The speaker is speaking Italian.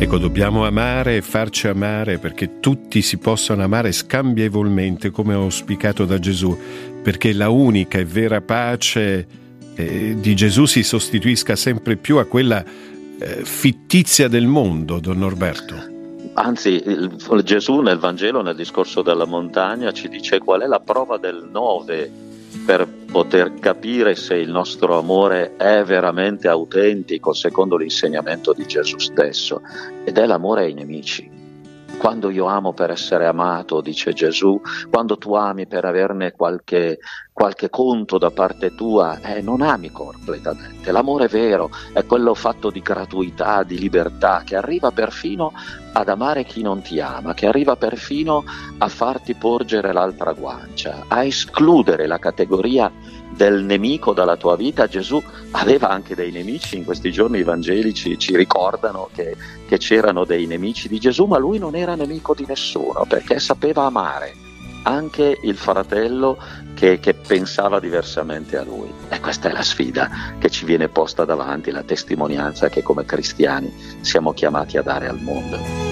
Ecco, dobbiamo amare e farci amare perché tutti si possano amare scambievolmente, come auspicato da Gesù, perché la unica e vera pace di Gesù si sostituisca sempre più a quella fittizia del mondo, Don Norberto. Anzi, Gesù nel Vangelo, nel discorso della montagna, ci dice qual è la prova del 9 per poter capire se il nostro amore è veramente autentico secondo l'insegnamento di Gesù stesso, ed è l'amore ai nemici. Quando io amo per essere amato, dice Gesù, quando tu ami per averne qualche conto da parte tua, non ami completamente. L'amore vero è quello fatto di gratuità, di libertà, che arriva perfino ad amare chi non ti ama, che arriva perfino a farti porgere l'altra guancia, a escludere la categoria del nemico dalla tua vita. Gesù aveva anche dei nemici, in questi giorni i vangelici ci ricordano che c'erano dei nemici di Gesù, ma lui non era nemico di nessuno, perché sapeva amare anche il fratello che pensava diversamente a lui. E questa è la sfida che ci viene posta davanti, la testimonianza che come cristiani siamo chiamati a dare al mondo.